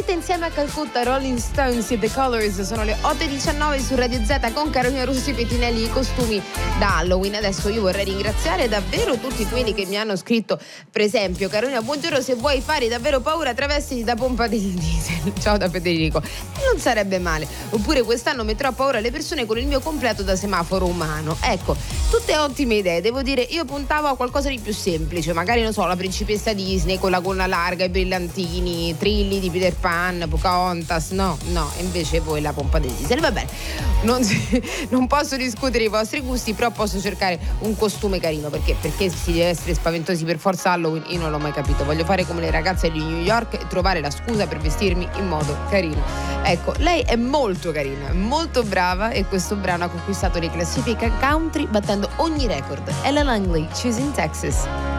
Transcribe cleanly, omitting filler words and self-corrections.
Siete insieme a Calcutta, Rolling Stones e The Colors. Sono le 8:19 su Radio Z con Carolina Rossi, pettinelli, i costumi da Halloween. Adesso io vorrei ringraziare davvero tutti quelli che mi hanno scritto. Per esempio, Carolina, buongiorno, se vuoi fare davvero paura travestiti da pompa di diesel. Ciao da Federico. Non sarebbe male. Oppure quest'anno metterò a paura le persone con il mio completo da semaforo umano. Ecco, tutte ottime idee. Devo dire, io puntavo a qualcosa di più semplice, magari non so, la principessa Disney con la gonna larga, i brillantini, Trilli di Peter Pan, Pocahontas. No, invece voi la pompa di diesel. Va bene, non posso discutere i vostri gusti, però posso cercare un costume carino, perché si deve essere spaventosi per forza Halloween. Io non l'ho mai capito. Voglio fare come le ragazze di New York e trovare la scusa per vestirmi in modo carino. Ecco, lei è molto carina, molto brava, e questo brano ha conquistato le classifiche country battendo ogni record. Ella Langley, Choosing Texas.